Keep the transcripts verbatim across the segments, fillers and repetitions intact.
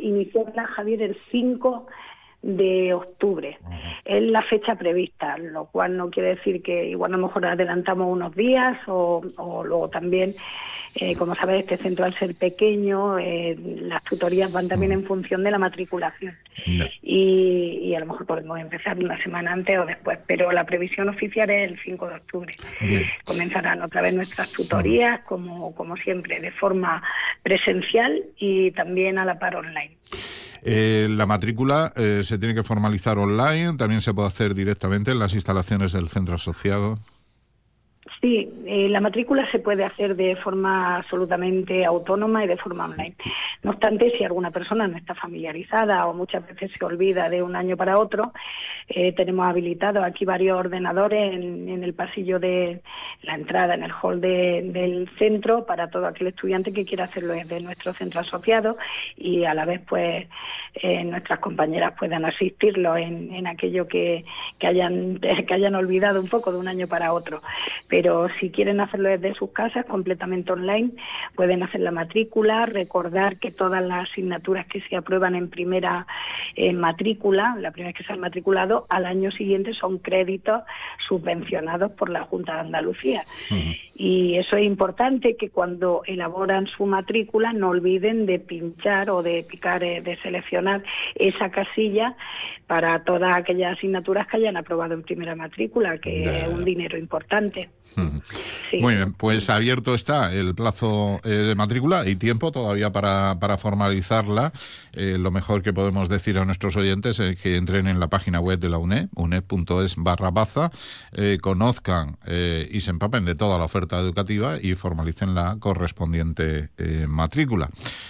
iniciarla, Javier, el cinco de octubre. Uh-huh. Es la fecha prevista, lo cual no quiere decir que igual a lo mejor adelantamos unos días o, o luego también, eh, como sabes, este centro al ser pequeño, eh, las tutorías van también uh-huh. en función de la matriculación. No. Y, y a lo mejor podemos empezar una semana antes o después, pero la previsión oficial es el cinco de octubre. Bien. Comenzarán otra vez nuestras tutorías, uh-huh. como, como siempre, de forma presencial y también a la par online. Eh, la matrícula eh, se tiene que formalizar online, también se puede hacer directamente en las instalaciones del centro asociado. Sí, eh, la matrícula se puede hacer de forma absolutamente autónoma y de forma online. No obstante, si alguna persona no está familiarizada o muchas veces se olvida de un año para otro, eh, tenemos habilitados aquí varios ordenadores en, en el pasillo de la entrada, en el hall de, del centro, para todo aquel estudiante que quiera hacerlo desde nuestro centro asociado y a la vez pues eh, nuestras compañeras puedan asistirlo en, en aquello que, que, hayan, que hayan olvidado un poco de un año para otro. Pero si quieren hacerlo desde sus casas, completamente online, pueden hacer la matrícula, recordar que todas las asignaturas que se aprueban en primera eh, matrícula, la primera vez que se han matriculado, al año siguiente son créditos subvencionados por la Junta de Andalucía. Uh-huh. Y eso es importante, que cuando elaboran su matrícula no olviden de pinchar o de picar, eh, de seleccionar esa casilla para todas aquellas asignaturas que hayan aprobado en primera matrícula, que yeah. es un dinero importante. Sí. Muy bien, pues abierto está el plazo eh, de matrícula y tiempo todavía para, para formalizarla. Eh, lo mejor que podemos decir a nuestros oyentes es que entren en la página web de la UNED, uned punto es barra baza, eh, conozcan eh, y se empapen de toda la oferta educativa y formalicen la correspondiente eh, matrícula.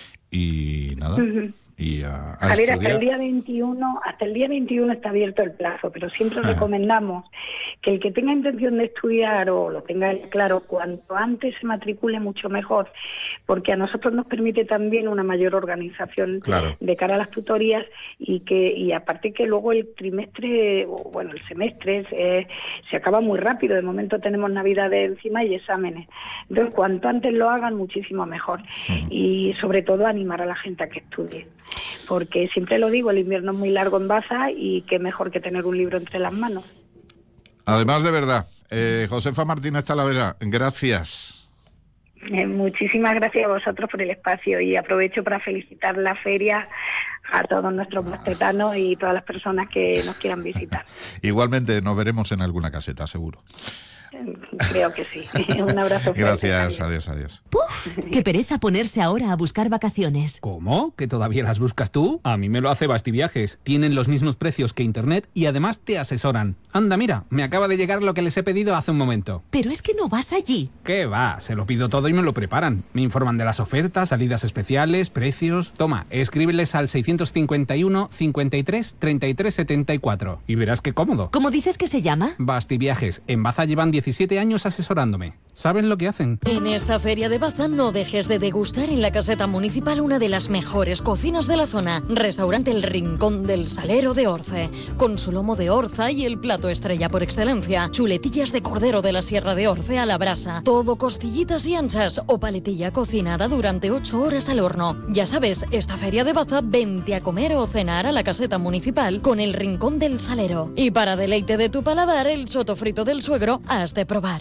Y nada... Uh-huh. Y a, a Javier, estudiar. hasta el día veintiuno, hasta el día veintiuno está abierto el plazo, pero siempre Ajá. recomendamos que el que tenga intención de estudiar o lo tenga claro, cuanto antes se matricule mucho mejor, porque a nosotros nos permite también una mayor organización claro. de cara a las tutorías y que y aparte que luego el trimestre, o bueno, el semestre eh, se acaba muy rápido. De momento tenemos Navidades encima y exámenes. Entonces, cuanto antes lo hagan, muchísimo mejor. Uh-huh. Y sobre todo animar a la gente a que estudie. Porque siempre lo digo, el invierno es muy largo en Baza y qué mejor que tener un libro entre las manos. Además, de verdad, eh, Josefa Martínez Talavera, gracias. Eh, muchísimas gracias a vosotros por el espacio y aprovecho para felicitar la feria a todos nuestros mastetanos y todas las personas que nos quieran visitar. Igualmente nos veremos en alguna caseta, seguro. Creo que sí. Un abrazo. Gracias, adiós, adiós. ¡Puf! ¡Qué pereza ponerse ahora a buscar vacaciones! ¿Cómo? ¿Que todavía las buscas tú? A mí me lo hace Bastiviajes. Tienen los mismos precios que Internet y además te asesoran. Anda, mira, me acaba de llegar lo que les he pedido hace un momento. Pero es que no vas allí. ¿Qué va? Se lo pido todo y me lo preparan. Me informan de las ofertas, salidas especiales, precios... Toma, escríbeles al seiscientos cincuenta y uno, cincuenta y tres, treinta y tres, setenta y cuatro. Y verás qué cómodo. ¿Cómo dices que se llama? Bastiviajes. En Baza llevan diecisiete años asesorándome. ¿Saben lo que hacen? En esta feria de Baza no dejes de degustar en la caseta municipal una de las mejores cocinas de la zona. Restaurante El Rincón del Salero de Orce. Con su lomo de orza y el plato estrella por excelencia. Chuletillas de cordero de la Sierra de Orce a la brasa. Todo costillitas y anchas o paletilla cocinada durante ocho horas al horno. Ya sabes, esta feria de Baza, vente a comer o cenar a la caseta municipal con El Rincón del Salero. Y para deleite de tu paladar, el soto frito del suegro has de probar.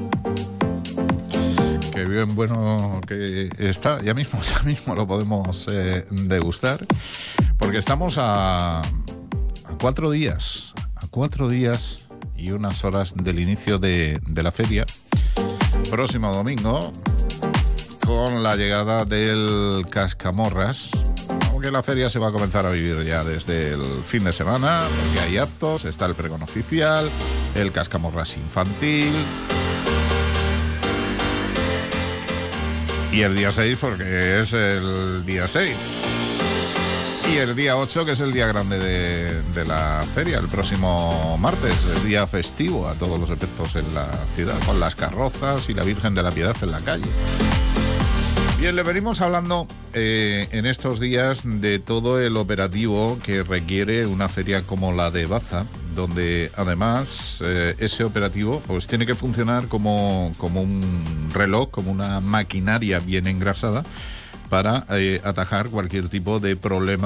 Qué bien bueno que está, ya mismo, ya mismo lo podemos eh, degustar, porque estamos a, a cuatro días, a cuatro días y unas horas del inicio de, de la feria, próximo domingo, con la llegada del Cascamorras, aunque la feria se va a comenzar a vivir ya desde el fin de semana, porque hay actos, está el pregón oficial, el Cascamorras infantil... Y el día seis, porque es el día seis. Y el día ocho, que es el día grande de, de la feria, el próximo martes, el día festivo a todos los efectos en la ciudad, con las carrozas y la Virgen de la Piedad en la calle. Bien, le venimos hablando eh, en estos días de todo el operativo que requiere una feria como la de Baza, donde además eh, ese operativo pues tiene que funcionar como, como un reloj, como una maquinaria bien engrasada para eh, atajar cualquier tipo de problema